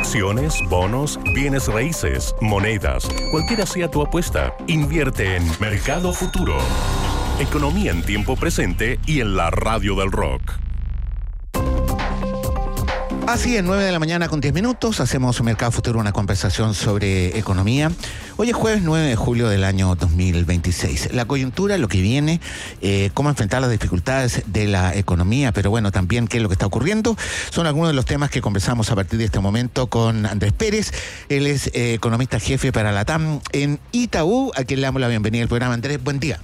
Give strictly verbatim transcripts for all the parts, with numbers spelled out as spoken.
Acciones, bonos, bienes raíces, monedas, cualquiera sea tu apuesta, invierte en Mercado Futuro. Economía en tiempo presente y en la radio del rock. Así es, nueve de la mañana con diez minutos, hacemos Mercado Futuro, una conversación sobre economía. Hoy es jueves nueve de julio del año dos mil veintiséis. La coyuntura, lo que viene, eh, cómo enfrentar las dificultades de la economía, pero bueno, también qué es lo que está ocurriendo, son algunos de los temas que conversamos a partir de este momento con Andrés Pérez. Él es eh, economista jefe para la T A M en Itaú, a quien le damos la bienvenida al programa. Andrés, buen día.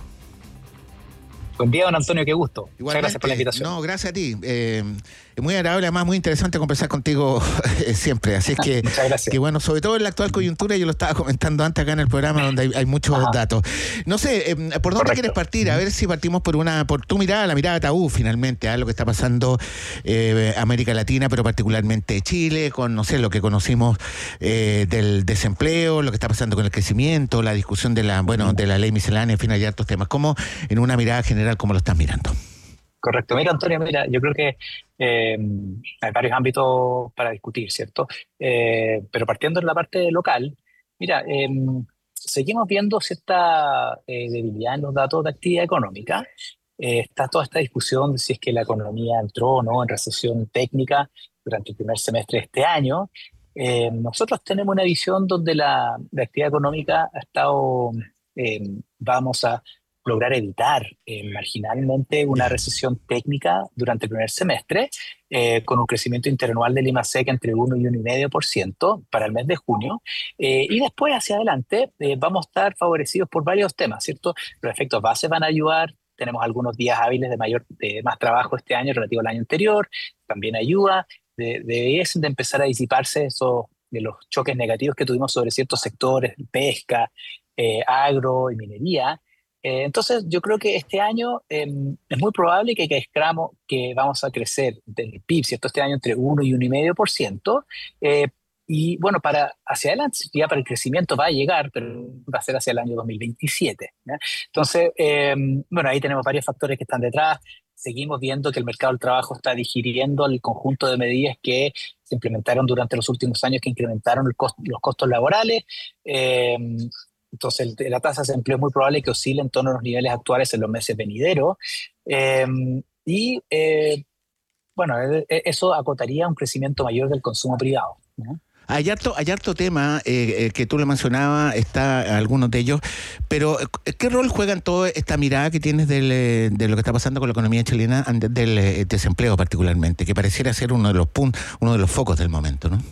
Buen día, don Antonio, qué gusto. Igualmente, muchas gracias por la invitación. No, gracias a ti. Eh, es muy agradable, además muy interesante conversar contigo siempre. Así es que, muchas gracias. Que bueno, sobre todo en la actual coyuntura, yo lo estaba comentando antes acá en el programa donde hay, hay muchos Ajá. datos. No sé, eh, ¿por dónde Correcto. quieres partir? A ver si partimos por una, por tu mirada, la mirada de Itaú finalmente, a lo que está pasando eh, América Latina, pero particularmente Chile, con, no sé, lo que conocimos eh, del desempleo, lo que está pasando con el crecimiento, la discusión de la, bueno, de la ley miscelánea, en fin, hay hartos temas. ¿Cómo, en una mirada general, cómo lo estás mirando? Correcto. Mira, Antonio, mira, yo creo que eh, hay varios ámbitos para discutir, ¿cierto? Eh, pero partiendo de la parte local, mira, eh, seguimos viendo cierta eh, debilidad en los datos de actividad económica. Eh, está toda esta discusión de si es que la economía entró o no en recesión técnica durante el primer semestre de este año. Eh, nosotros tenemos una visión donde la, la actividad económica ha estado, eh, vamos a lograr evitar eh, marginalmente una recesión técnica durante el primer semestre, eh, con un crecimiento interanual del I M A S E C entre uno y uno coma cinco por ciento para el mes de junio, eh, y después hacia adelante eh, vamos a estar favorecidos por varios temas, ¿cierto? Los efectos base van a ayudar, tenemos algunos días hábiles de, mayor, de más trabajo este año relativo al año anterior, también ayuda, de, de, de empezar a disiparse esos, de los choques negativos que tuvimos sobre ciertos sectores, pesca, eh, agro y minería. Eh, entonces, yo creo que este año eh, es muy probable que, que, que vamos a crecer del P I B, ¿cierto? Este año entre uno y uno coma cinco por ciento. Eh, y bueno, para, hacia adelante, ya para el crecimiento va a llegar, pero va a ser hacia el año dos mil veintisiete. ¿Ya? Entonces, eh, bueno, ahí tenemos varios factores que están detrás. Seguimos viendo que el mercado del trabajo está digiriendo el conjunto de medidas que se implementaron durante los últimos años, que incrementaron el costo, los costos laborales. Eh, Entonces, el, la tasa de desempleo es muy probable que oscile en torno a los niveles actuales en los meses venideros. Eh, y, eh, bueno, eso acotaría un crecimiento mayor del consumo privado, ¿no? Hay harto, hay harto tema eh, eh, que tú le mencionabas, está algunos de ellos, pero ¿qué rol juega en toda esta mirada que tienes del, de lo que está pasando con la economía chilena, del eh, desempleo particularmente, que pareciera ser uno de los puntos, uno de los focos del momento, ¿no?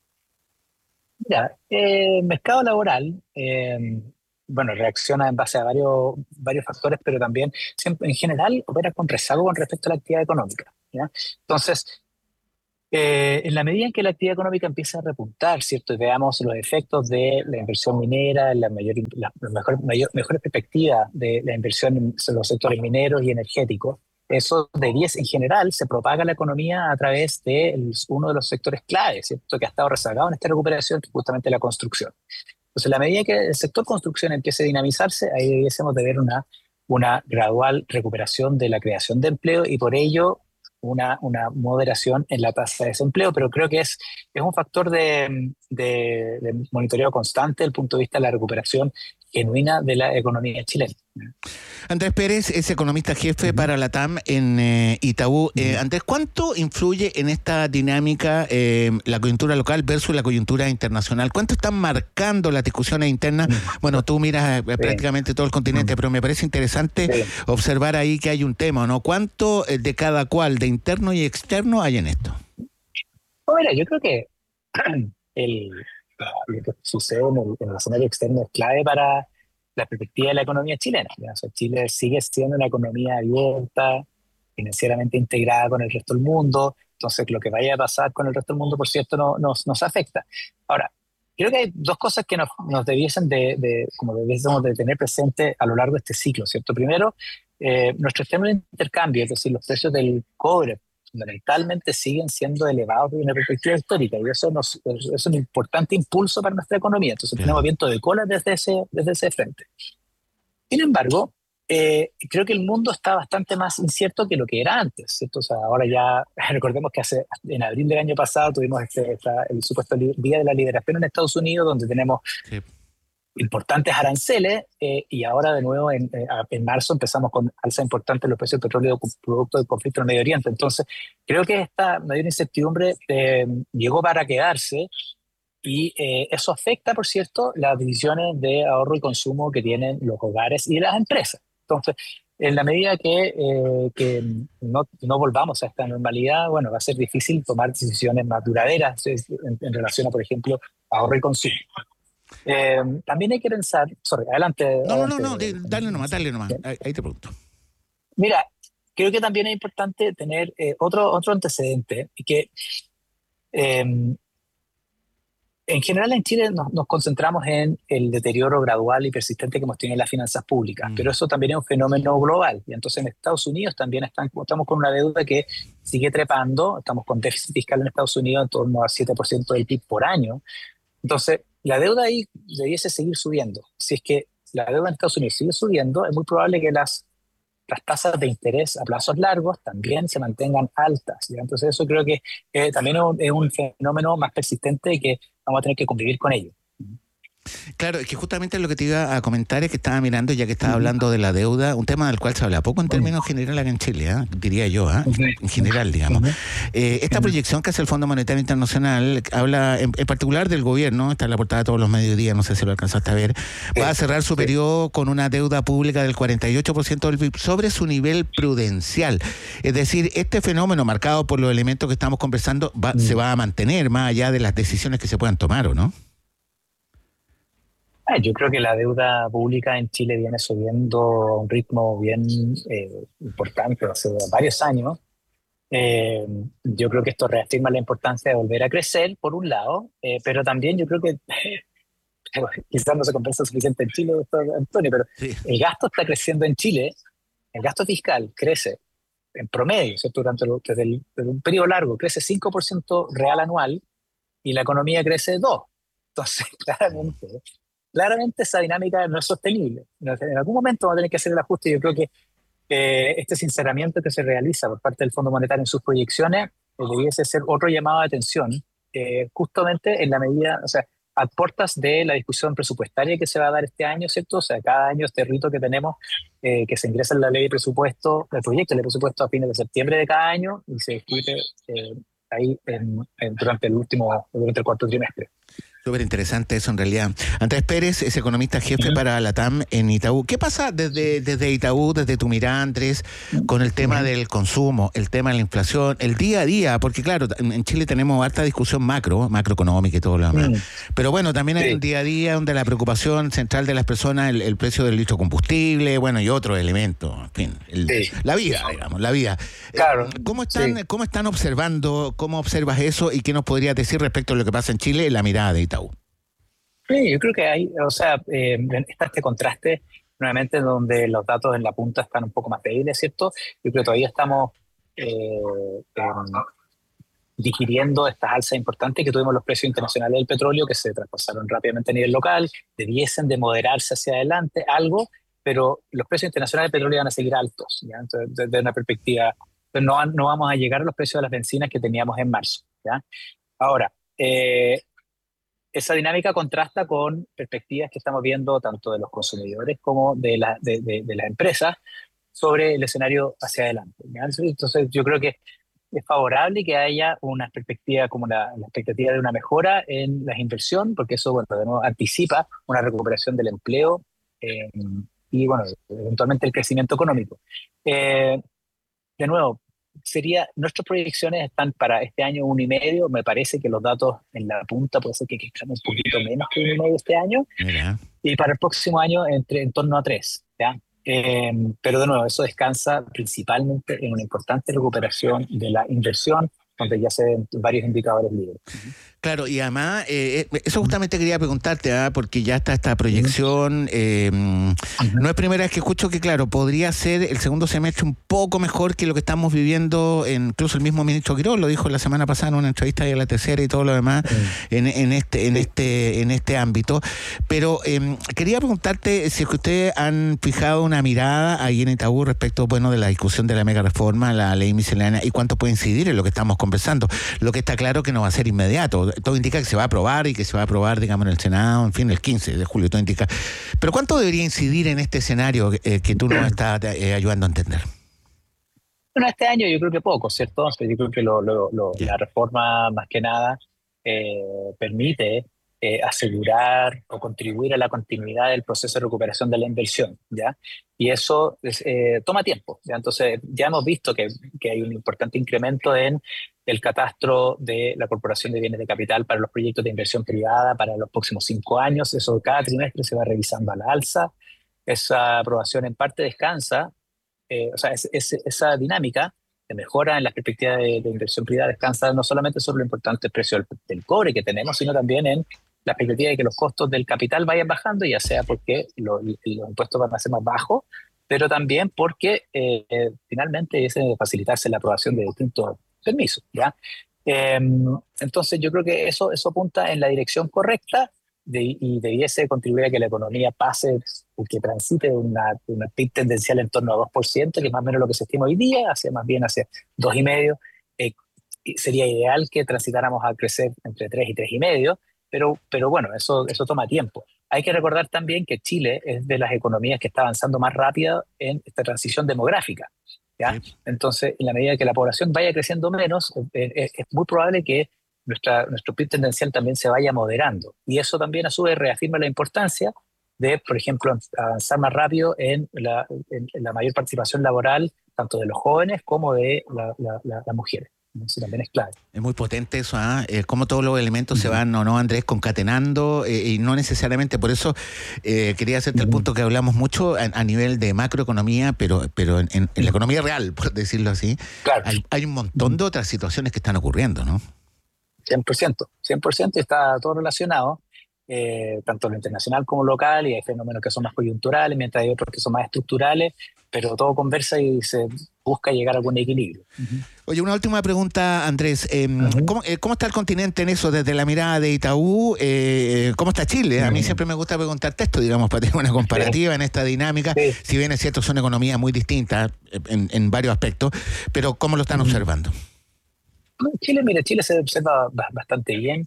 Mira, el eh, mercado laboral, eh, bueno, reacciona en base a varios, varios factores, pero también siempre, en general opera con rezago con respecto a la actividad económica, ¿ya? Entonces, eh, en la medida en que la actividad económica empieza a repuntar, ¿cierto? Y veamos los efectos de la inversión minera, la mayor, la mejor, mayor, mejores perspectivas de la inversión en los sectores mineros y energéticos, eso de diez en general se propaga a la economía a través de el, uno de los sectores claves, ¿cierto? Que ha estado rezagado en esta recuperación, que es justamente la construcción. Entonces, a la medida que el sector construcción empiece a dinamizarse, ahí debiésemos de ver una, una gradual recuperación de la creación de empleo y por ello una, una moderación en la tasa de desempleo, pero creo que es, es un factor de, de, de monitoreo constante desde el punto de vista de la recuperación genuina de la economía chilena. Andrés Pérez es economista jefe uh-huh. para la T A M en eh, Itaú. Uh-huh. Eh, Andrés, ¿cuánto influye en esta dinámica eh, la coyuntura local versus la coyuntura internacional? ¿Cuánto están marcando las discusiones internas? Uh-huh. Bueno, tú miras eh, prácticamente todo el continente, uh-huh. pero me parece interesante sí. observar ahí que hay un tema, ¿no? ¿Cuánto eh, de cada cual, de interno y externo, hay en esto? Oh, mira, yo creo que el, lo que sucede en el, en el escenario externo es clave para la perspectiva de la economía chilena. O sea, Chile sigue siendo una economía abierta, financieramente integrada con el resto del mundo, entonces lo que vaya a pasar con el resto del mundo, por cierto, no, nos, nos afecta. Ahora, creo que hay dos cosas que nos, nos debiesen de, de, como debiésemos de tener presente a lo largo de este ciclo, ¿cierto? Primero, eh, nuestros términos de intercambio, es decir, los precios del cobre, fundamentalmente siguen siendo elevados desde una perspectiva histórica y eso, nos, eso es un importante impulso para nuestra economía. Entonces, claro, tenemos viento de cola desde ese, desde ese frente. Sin embargo, Eh, creo que el mundo está bastante más incierto que lo que era antes, ¿cierto? O sea, ahora ya, recordemos que hace, en abril del año pasado tuvimos este, esta, el supuesto Día de la Liberación en Estados Unidos, donde tenemos Sí. importantes aranceles, eh, y ahora de nuevo en, eh, en marzo empezamos con alza importante en los precios del petróleo producto del conflicto en Medio Oriente. Entonces, creo que esta mayor incertidumbre eh, llegó para quedarse. Y eh, eso afecta, por cierto, las decisiones de ahorro y consumo que tienen los hogares y las empresas. Entonces, en la medida que, eh, que no, no volvamos a esta normalidad, bueno, va a ser difícil tomar decisiones más duraderas en, en relación a, por ejemplo, ahorro y consumo. Eh, también hay que pensar, sorry, adelante. No, no, no, adelante. no, dale nomás, dale nomás. Ahí, ahí te pregunto. Mira, creo que también es importante tener eh, otro, otro antecedente, que eh, en general en Chile nos, nos concentramos en el deterioro gradual y persistente que hemos tenido en las finanzas públicas, Mm. pero eso también es un fenómeno global. Y entonces en Estados Unidos también están, estamos con una deuda que sigue trepando, estamos con déficit fiscal en Estados Unidos en torno al siete por ciento del P I B por año. Entonces la deuda ahí debiese seguir subiendo. Si es que la deuda en Estados Unidos sigue subiendo, es muy probable que las las tasas de interés a plazos largos también se mantengan altas, ¿ya? Entonces eso creo que eh, también es un, es un fenómeno más persistente y que vamos a tener que convivir con ello. Claro, es que justamente lo que te iba a comentar es que estaba mirando, ya que estaba hablando de la deuda, un tema del cual se habla poco en términos generales acá en Chile, ¿eh? diría yo, ¿eh? en general, digamos. Eh, esta proyección que hace el Fondo Monetario Internacional habla en, en particular del gobierno, está en la portada de todos los mediodías, no sé si lo alcanzaste a ver, va a cerrar su periodo con una deuda pública del cuarenta y ocho por ciento del P I B sobre su nivel prudencial. Es decir, este fenómeno marcado por los elementos que estamos conversando va, se va a mantener más allá de las decisiones que se puedan tomar, ¿o no? Yo creo que la deuda pública en Chile viene subiendo a un ritmo bien eh, importante hace varios años. Eh, yo creo que esto reafirma la importancia de volver a crecer, por un lado, eh, pero también yo creo que quizás no se compensa suficiente en Chile, doctor Antonio, pero Sí. el gasto está creciendo en Chile, el gasto fiscal crece en promedio, ¿cierto? Durante el, desde, el, desde un periodo largo, crece cinco por ciento real anual y la economía crece dos por ciento. Entonces, claramente... Claramente esa dinámica no es sostenible. En algún momento vamos a tener que hacer el ajuste y yo creo que eh, este sinceramiento que se realiza por parte del Fondo Monetario en sus proyecciones eh, debiese ser otro llamado de atención, eh, justamente en la medida, o sea, a puertas de la discusión presupuestaria que se va a dar este año, ¿cierto? O sea, cada año este rito que tenemos, eh, que se ingresa en la ley de presupuesto, el proyecto de presupuesto a fines de septiembre de cada año y se discute eh, ahí en, en, durante el último, durante el cuarto trimestre. Súper interesante eso en realidad. Andrés Pérez es economista jefe uh-huh. para la T A M en Itaú. ¿Qué pasa desde, desde Itaú, desde tu mirada, Andrés, con el tema uh-huh. del consumo, el tema de la inflación, el día a día? Porque claro, en Chile tenemos harta discusión macro, macroeconómica y todo lo demás. Uh-huh. Pero bueno, también hay sí. un día a día donde la preocupación central de las personas, el, el precio del litro de combustible, bueno, y otros elementos, en fin, el, sí. la vida, digamos, la vida. Claro. ¿Cómo están, sí. ¿Cómo están observando, cómo observas eso y qué nos podrías decir respecto a lo que pasa en Chile en la mirada de Itaú? Sí, yo creo que hay, o sea, eh, está este contraste nuevamente donde los datos en la punta están un poco más débiles, ¿cierto? Yo creo que todavía estamos eh, eh, digiriendo estas alzas importantes que tuvimos los precios internacionales del petróleo que se traspasaron rápidamente a nivel local, debiesen de moderarse hacia adelante algo, pero los precios internacionales del petróleo van a seguir altos, ¿ya? Entonces, desde una perspectiva, no, no vamos a llegar a los precios de las bencinas que teníamos en marzo, ¿ya? Ahora, eh, esa dinámica contrasta con perspectivas que estamos viendo tanto de los consumidores como de, la, de, de, de las empresas sobre el escenario hacia adelante, ¿ya? Entonces yo creo que es favorable que haya una perspectiva como la, la expectativa de una mejora en la inversión, porque eso, bueno, de nuevo anticipa una recuperación del empleo eh, y, bueno, eventualmente el crecimiento económico. Eh, de nuevo, sería, nuestras proyecciones están para este año uno y medio. Me parece que los datos en la punta puede ser que estén un poquito menos que uno y medio este año. Mira. Y para el próximo año entre, en torno a tres, ¿ya? Eh, pero de nuevo, eso descansa principalmente en una importante recuperación de la inversión, donde ya se ven varios indicadores libres. Claro, y además, eh, eso justamente quería preguntarte, ¿ah? Porque ya está esta proyección. Eh, no es primera vez que escucho que, claro, podría ser el segundo semestre un poco mejor que lo que estamos viviendo. En, incluso el mismo ministro Quirós lo dijo la semana pasada en una entrevista y a la tercera y todo lo demás en, en este en este en este ámbito. Pero eh, quería preguntarte si es que ustedes han fijado una mirada ahí en Itaú respecto, bueno, de la discusión de la mega reforma, la ley miscelánea, y cuánto puede incidir en lo que estamos conversando. Lo que está claro que no va a ser inmediato. Todo indica que se va a aprobar y que se va a aprobar, digamos, en el Senado, en fin, el quince de julio, todo indica. Pero ¿cuánto debería incidir en este escenario eh, que tú nos estás eh, ayudando a entender? Bueno, este año yo creo que poco, ¿cierto? Yo creo que lo, lo, lo, yeah. la reforma, más que nada, eh, permite eh, asegurar o contribuir a la continuidad del proceso de recuperación de la inversión, ¿ya? Y eso eh, toma tiempo, ¿ya? Entonces, ya hemos visto que, que hay un importante incremento en el catastro de la Corporación de Bienes de Capital para los proyectos de inversión privada para los próximos cinco años. Eso cada trimestre se va revisando a la alza. Esa aprobación en parte descansa, eh, o sea, es, es, esa dinámica de mejora en la perspectiva de, de inversión privada descansa no solamente sobre lo importante precio del, del cobre que tenemos, sino también en la perspectiva de que los costos del capital vayan bajando, ya sea porque lo, los impuestos van a ser más bajos, pero también porque eh, eh, finalmente es facilitarse la aprobación de distintos permisos, ¿ya? Eh, entonces yo creo que eso, eso apunta en la dirección correcta de, y debiese contribuir a que la economía pase, que transite de una, una P I B tendencial en torno a dos por ciento, que es más o menos lo que se estima hoy día, hacia más bien hacia dos coma cinco por ciento. Eh, sería ideal que transitáramos a crecer entre tres y tres coma cinco por ciento, pero, pero bueno, eso, eso toma tiempo. Hay que recordar también que Chile es de las economías que está avanzando más rápido en esta transición demográfica, ¿ya? Sí. Entonces, en la medida que la población vaya creciendo menos, eh, eh, es muy probable que nuestra, nuestro P I B tendencial también se vaya moderando. Y eso también a su vez reafirma la importancia de, por ejemplo, avanzar más rápido en la, en, en la mayor participación laboral, tanto de los jóvenes como de la, la, la, las mujeres. Eso también es clave. Es muy potente eso, ¿ah? ¿eh? Cómo todos los elementos uh-huh. se van, o no, Andrés, concatenando, eh, y no necesariamente, por eso eh, quería hacerte uh-huh. el punto que hablamos mucho a, a nivel de macroeconomía, pero, pero en, en, en la economía real, por decirlo así, claro. hay, hay un montón uh-huh. de otras situaciones que están ocurriendo, ¿no? cien por ciento, cien por ciento está todo relacionado, eh, tanto lo internacional como local, y hay fenómenos que son más coyunturales, mientras hay otros que son más estructurales, pero todo conversa y se busca llegar a algún equilibrio. Uh-huh. Oye, una última pregunta, Andrés. Eh, uh-huh. ¿cómo, eh, ¿Cómo está el continente en eso desde la mirada de Itaú? Eh, ¿Cómo está Chile? Uh-huh. A mí siempre me gusta preguntarte esto, digamos, para tener una comparativa sí. en esta dinámica. Sí. Si bien es cierto, son economías muy distintas en, en varios aspectos, pero ¿cómo lo están uh-huh. observando? Chile, mire, Chile se observa bastante bien.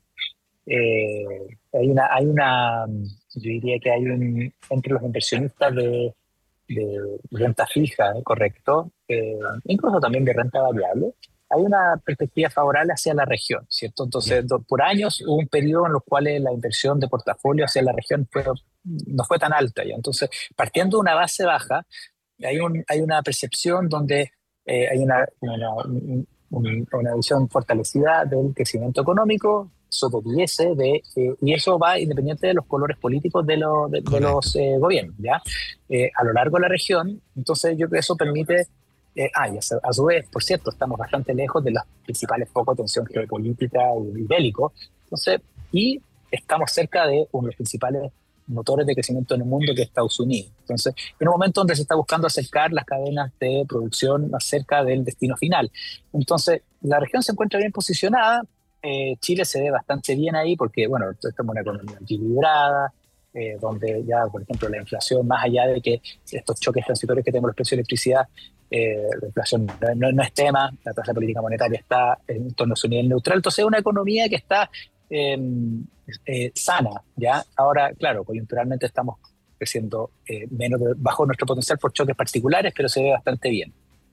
Eh, hay una, hay una, yo diría que hay un, entre los inversionistas de, de renta fija, ¿eh? Correcto, eh, incluso también de renta variable, hay una perspectiva favorable hacia la región, ¿cierto? Entonces, do, por años hubo un periodo en los cuales la inversión de portafolio hacia la región fue, no fue tan alta, ¿ya? Entonces, partiendo de una base baja, hay, un, hay una percepción donde eh, hay una, una, una, una visión fortalecida del crecimiento económico, eso debiese de, eh, y eso va independiente de los colores políticos de, lo, de, de los eh, gobiernos, ¿ya? Eh, a lo largo de la región. Entonces yo creo que eso permite, eh, ah, y a, a su vez, por cierto, estamos bastante lejos de los principales focos de tensión geopolítica y bélico, entonces, y estamos cerca de uno de los principales motores de crecimiento en el mundo, que es Estados Unidos. Entonces, en un momento donde se está buscando acercar las cadenas de producción más cerca del destino final. Entonces, la región se encuentra bien posicionada. Eh, Chile se ve bastante bien ahí porque, bueno, estamos en una economía equilibrada, eh, donde ya, por ejemplo, la inflación, más allá de que estos choques transitorios que tenemos los precios de electricidad, eh, la inflación no, no es tema, la tasa de política monetaria está en torno a su nivel neutral. Entonces es una economía que está eh, eh, sana, ¿ya? Ahora, claro, coyunturalmente estamos creciendo eh, menos de, bajo nuestro potencial por choques particulares, pero se ve bastante bien.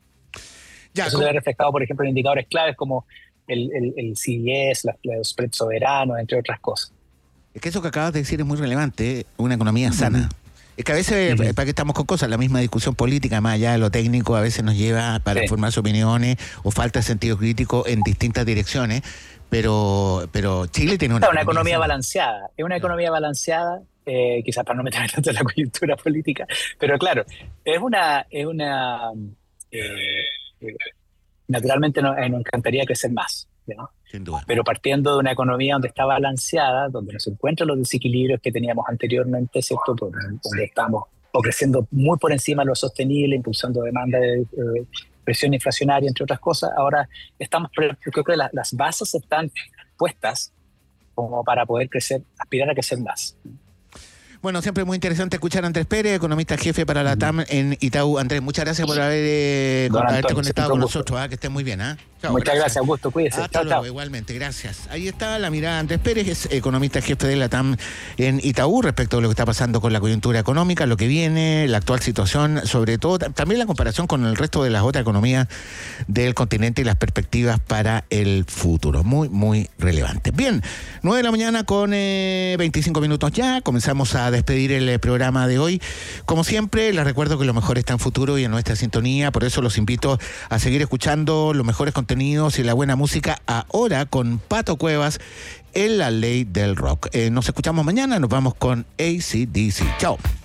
Ya, Eso ¿cómo? Se ve reflejado, por ejemplo, en indicadores claves como el, el, el C D S, los spreads soberanos, entre otras cosas. Es que eso que acabas de decir es muy relevante, una economía sana. Uh-huh. Es que a veces, uh-huh. ¿para qué estamos con cosas? La misma discusión política, más allá de lo técnico, a veces nos lleva para sí. formar opiniones o falta de sentido crítico en distintas direcciones, pero, pero Chile tiene una, una economía, economía balanceada. Es una economía balanceada, eh, quizás para no meterme tanto en la coyuntura política, pero claro, es una... Es una eh, eh, naturalmente nos, nos encantaría crecer más, ¿no? Sin duda. Pero partiendo de una economía donde está balanceada, donde no se encuentran los desequilibrios que teníamos anteriormente, ¿cierto? Donde estamos o creciendo muy por encima de lo sostenible, impulsando demanda de eh, presión inflacionaria, entre otras cosas. Ahora estamos, yo creo que las, las bases están puestas como para poder crecer, aspirar a crecer más. Bueno, siempre muy interesante escuchar a Andrés Pérez, economista jefe para la T A M en Itaú. Andrés, muchas gracias por haber eh, con, haberte conectado con nosotros. ¿eh? Que estés muy bien. ¿eh? Chao, muchas gracias, Augusto. Cuídese. Hasta chao, luego, chao. igualmente. Gracias. Ahí está la mirada de Andrés Pérez, es economista jefe de la T A M en Itaú, respecto de lo que está pasando con la coyuntura económica, lo que viene, la actual situación, sobre todo, también la comparación con el resto de las otras economías del continente y las perspectivas para el futuro. Muy, muy relevante. Bien, nueve de la mañana con eh, veinticinco minutos ya. Comenzamos a despedir el programa. programa de hoy. Como siempre, les recuerdo que lo mejor está en futuro y en nuestra sintonía, por eso los invito a seguir escuchando los mejores contenidos y la buena música ahora con Pato Cuevas en La Ley del Rock. Eh, nos escuchamos mañana, nos vamos con A C D C. Chao.